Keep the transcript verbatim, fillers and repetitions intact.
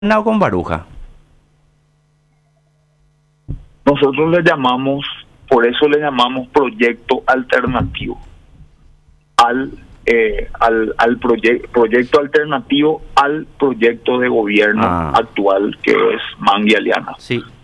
o con Baruja? Nosotros le llamamos, por eso le llamamos proyecto alternativo al eh, al, al proyecto proyecto alternativo al proyecto de gobierno Ah. actual, que es Mangue Aliana. Sí.